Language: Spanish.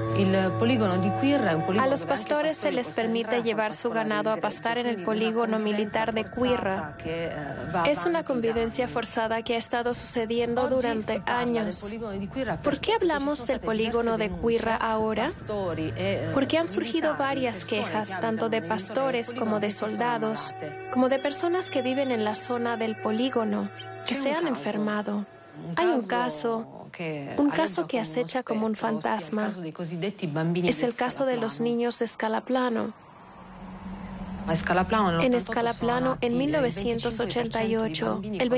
A los pastores se les permite llevar su ganado a pastar en el polígono militar de Quirra. Es una convivencia forzada que ha estado sucediendo durante años. ¿Por qué hablamos del polígono de Quirra ahora? Porque han surgido varias quejas, tanto de pastores como de soldados, como de personas que viven en la zona del polígono, que se han enfermado. Hay un caso que acecha como un fantasma. Es el caso de los niños de Scalaplano. En Scalaplano, en 1988, el